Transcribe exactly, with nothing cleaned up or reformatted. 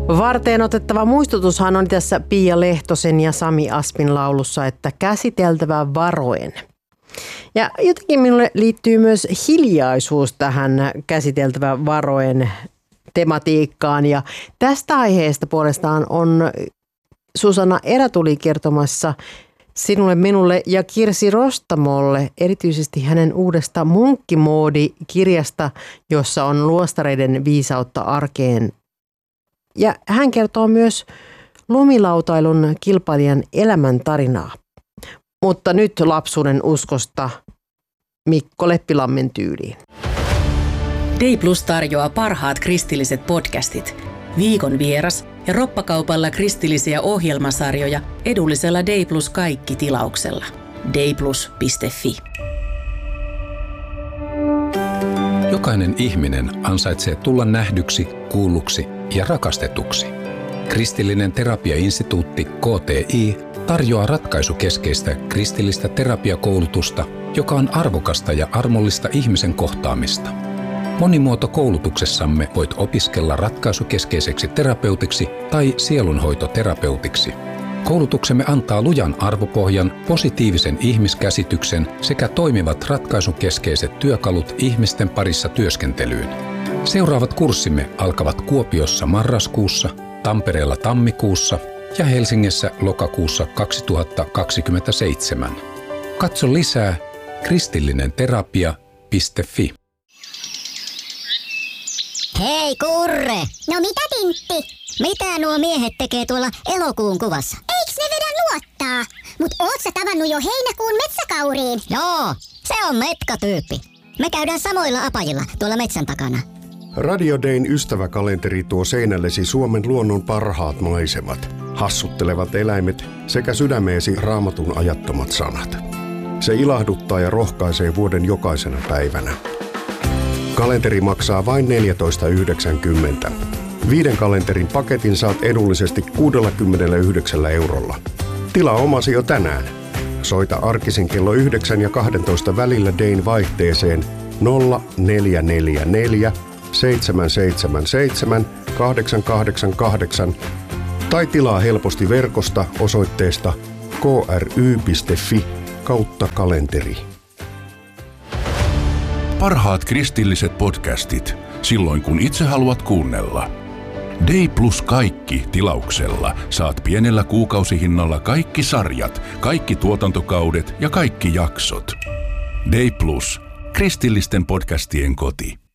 Varteen otettava muistutushan on tässä Pia Lehtosen ja Sami Aspin laulussa, että käsiteltävä varoen. Ja jotenkin minulle liittyy myös hiljaisuus tähän käsiteltävä varoen tematiikkaan. Ja tästä aiheesta puolestaan on Susanna Erätuli kertomassa sinulle, minulle ja Kirsi Rostamolle erityisesti hänen uudesta Munkkimoodi-kirjasta, jossa on luostareiden viisautta arkeen. Ja hän kertoo myös lumilautailun kilpailijan elämän tarinaa. Mutta nyt lapsuuden uskosta Mikko Leppilammen tyyliin. D Plus tarjoaa parhaat kristilliset podcastit, viikon vieras ja roppakaupalla kristillisiä ohjelmasarjoja edullisella D Plus kaikki tilauksella. d plus piste f i. Jokainen ihminen ansaitsee tulla nähdyksi, kuulluksi ja rakastetuksi. Kristillinen terapiainstituutti K T I tarjoaa ratkaisukeskeistä kristillistä terapiakoulutusta, joka on arvokasta ja armollista ihmisen kohtaamista. Monimuotokoulutuksessamme voit opiskella ratkaisukeskeiseksi terapeutiksi tai sielunhoitoterapeutiksi. Koulutuksemme antaa lujan arvopohjan, positiivisen ihmiskäsityksen sekä toimivat ratkaisukeskeiset työkalut ihmisten parissa työskentelyyn. Seuraavat kurssimme alkavat Kuopiossa marraskuussa, Tampereella tammikuussa ja Helsingissä lokakuussa kaksituhattakaksikymmentäseitsemän. Katso lisää kristillinenterapia piste f i. Hei Kurre! No mitä Tintti? Mitä nuo miehet tekee tuolla elokuun kuvassa? Eiks ne vedä luottaa? Mut oot sä tavannut jo heinäkuun metsäkauriin? Joo, se on metkatyyppi. Me käydään samoilla apajilla tuolla metsän takana. Radio Dayn ystäväkalenteri tuo seinällesi Suomen luonnon parhaat maisemat, hassuttelevat eläimet sekä sydämeesi Raamatun ajattomat sanat. Se ilahduttaa ja rohkaisee vuoden jokaisena päivänä. Kalenteri maksaa vain neljätoista yhdeksänkymmentä. Viiden kalenterin paketin saat edullisesti kuusikymmentäyhdeksän eurolla. Tilaa omasi jo tänään. Soita arkisin kello yhdeksän ja kaksitoista välillä Dayn vaihteeseen nolla neljä neljä neljä seitsemän seitsemän seitsemän kahdeksan kahdeksan kahdeksan tai tilaa helposti verkosta osoitteesta k r y piste f i kautta kalenteri. Parhaat kristilliset podcastit, silloin kun itse haluat kuunnella. D Plus kaikki tilauksella saat pienellä kuukausihinnalla kaikki sarjat, kaikki tuotantokaudet ja kaikki jaksot. D Plus, kristillisten podcastien koti.